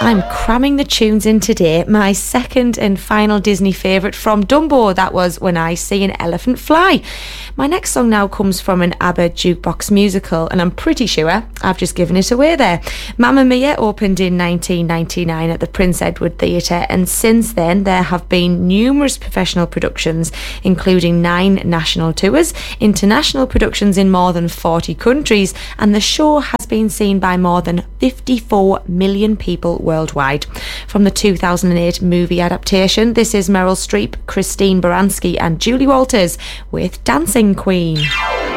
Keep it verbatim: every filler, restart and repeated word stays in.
I'm cramming the tunes in today. My second and final Disney favourite from Dumbo, that was When I See an Elephant Fly. My next song now comes from an ABBA jukebox musical, and I'm pretty sure I've just given it away there. Mamma Mia opened in nineteen ninety-nine at the Prince Edward Theatre, and since then there have been numerous professional productions, including nine national tours, international productions in more than forty countries, and the show has been seen by more than fifty-four million people worldwide. From the two thousand eight movie adaptation, this is Meryl Streep, Christine Baranski and Julie Walters with Dancing Queen.